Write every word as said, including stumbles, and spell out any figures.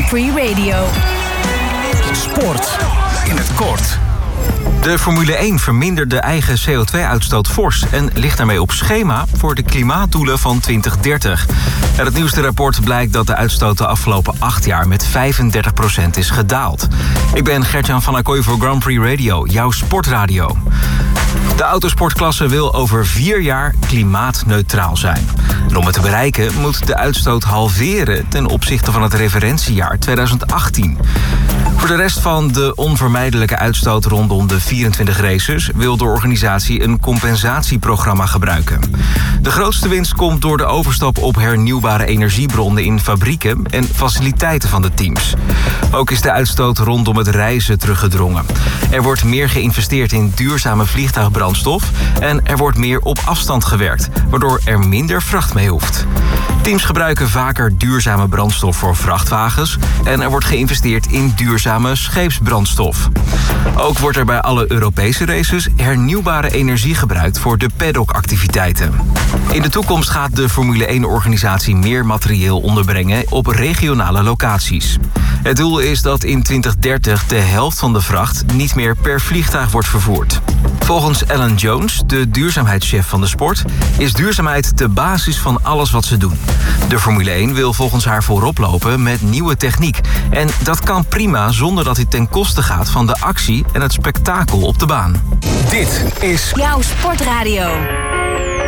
Grand Prix Radio. Sport in het kort. De Formule één vermindert de eigen C O twee uitstoot fors en ligt daarmee op schema voor de klimaatdoelen van twintig dertig. Uit het nieuwste rapport blijkt dat de uitstoot de afgelopen acht jaar met vijfendertig procent is gedaald. Ik ben Gert-Jan van Accoy voor Grand Prix Radio, jouw sportradio. De autosportklasse wil over vier jaar klimaatneutraal zijn. En om het te bereiken moet de uitstoot halveren ten opzichte van het referentiejaar tweeduizend achttien. Voor de rest van de onvermijdelijke uitstoot rondom de vierentwintig races wil de organisatie een compensatieprogramma gebruiken. De grootste winst komt door de overstap op hernieuwbare energiebronnen in fabrieken en faciliteiten van de teams. Ook is de uitstoot rondom het reizen teruggedrongen. Er wordt meer geïnvesteerd in duurzame vliegtuigbrandstof en er wordt meer op afstand gewerkt, waardoor er minder vracht mee hoeft. Teams gebruiken vaker duurzame brandstof voor vrachtwagens en er wordt geïnvesteerd in duurzame scheepsbrandstof. Ook wordt er bij alle Europese races hernieuwbare energie gebruikt voor de paddockactiviteiten. In de toekomst gaat de Formule één-organisatie meer materieel onderbrengen op regionale locaties. Het doel is dat in twintig dertig de helft van de vracht niet meer per vliegtuig wordt vervoerd. Volgens Ellen Jones, de duurzaamheidschef van de sport, is duurzaamheid de basis van alles wat ze doen. De Formule één wil volgens haar voorop lopen met nieuwe techniek. En dat kan prima zonder dat het ten koste gaat van de actie en het spektakel op de baan. Dit is jouw sportradio.